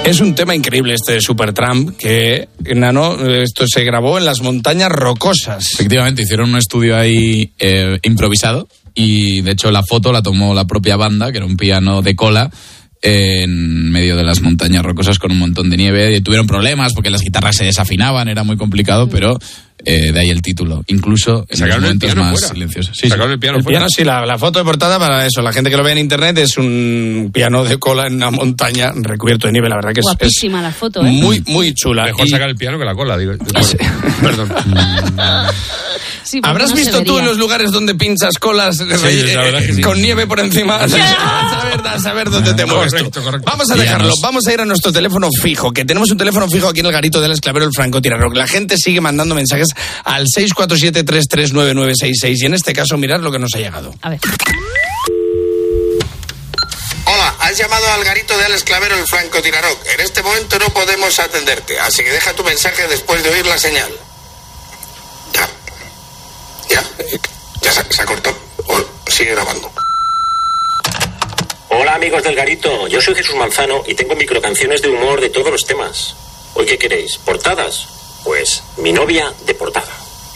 Es un tema increíble este de Supertramp, que, Nano, esto se grabó en las montañas rocosas. Efectivamente, hicieron un estudio ahí improvisado y de hecho la foto la tomó la propia banda, que era un piano de cola, en medio de las montañas rocosas con un montón de nieve, y tuvieron problemas porque las guitarras se desafinaban, era muy complicado, pero de ahí el título, incluso en los momentos más fuera. Silenciosos. Sí, sacaron el piano fuera. Sí, la foto de portada para eso, la gente que lo ve en internet, es un piano de cola en una montaña recubierto de nieve, la verdad que guapísima la foto, muy, muy chula. Mejor sacar el piano que la cola, digo. Perdón. Sí, ¿habrás visto tú en los lugares donde pinchas colas con nieve por encima? A saber dónde te mueves tú. Correcto. Vamos a dejarlo, vamos a ir a nuestro teléfono fijo, que tenemos un teléfono fijo aquí en el garito del Esclavero del Francotirador. La gente sigue mandando mensajes al 647-339966 y en este caso mirad lo que nos ha llegado. A ver. Hola, has llamado al garito del Esclavero del Francotirador. En este momento no podemos atenderte, así que deja tu mensaje después de oír la señal. Ya se ha cortado. Sigue grabando. Hola amigos del garito, yo soy Jesús Manzano y tengo microcanciones de humor de todos los temas. ¿Hoy qué queréis? ¿Portadas? Pues mi novia de portada.